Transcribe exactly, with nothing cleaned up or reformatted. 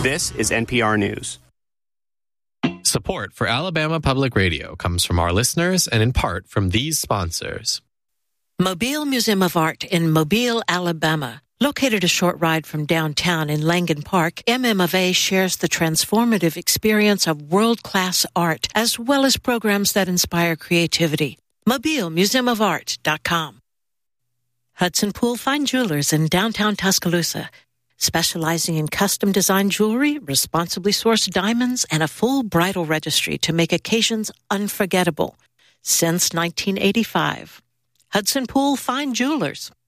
This is N P R News. Support for Alabama Public Radio comes from our listeners and in part from these sponsors. Mobile Museum of Art in Mobile, Alabama. Located a short ride from downtown in Langen Park, M M of A shares the transformative experience of world-class art, as well as programs that inspire creativity. mobile museum of art dot com. Hudson Pool Fine Jewelers in downtown Tuscaloosa, specializing in custom-designed jewelry, responsibly sourced diamonds, and a full bridal registry to make occasions unforgettable. Since nineteen eighty-five. Hudson Pool Fine Jewelers.